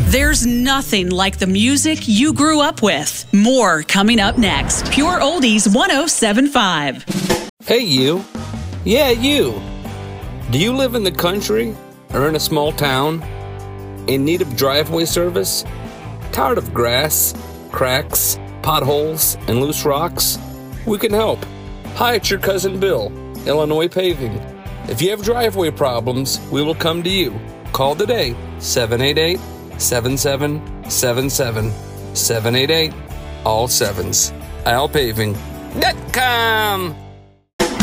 There's nothing like the music you grew up with. More coming up next. Pure Oldies 107.5. Hey, you. Yeah, you. Do you live in the country or in a small town? In need of driveway service? Tired of grass, cracks, potholes, and loose rocks? We can help. Hi, it's your cousin Bill, Illinois Paving. If you have driveway problems, we will come to you. Call today, 788-7777. 788, all sevens. AlPaving.com.